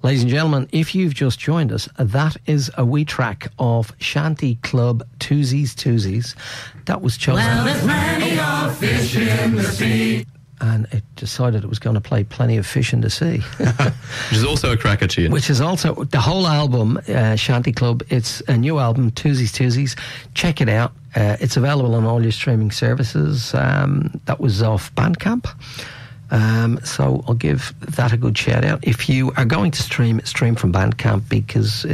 Ladies and gentlemen, if you've just joined us, that is a wee track of Shanty Club Twosies. That was chosen. Well, there's plenty of fish in the sea. And it decided it was going to play Plenty of Fish in the Sea. Which is also a cracker tune. Which is also the whole album, Shanty Club. It's a new album, Twosies. Check it out. It's available on all your streaming services. That was off Bandcamp. So I'll give that a good shout out. If you are going to stream from Bandcamp, because